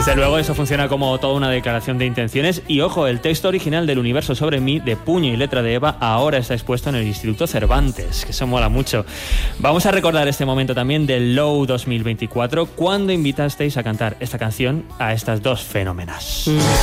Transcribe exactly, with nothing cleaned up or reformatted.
Desde luego eso funciona como toda una declaración de intenciones y ojo, el texto original del Universo sobre mí de puño y letra de Eva ahora está expuesto en el Instituto Cervantes, que eso mola mucho. Vamos a recordar este momento también del Low dos mil veinticuatro cuando invitasteis a cantar esta canción a estas dos fenómenas. Mm.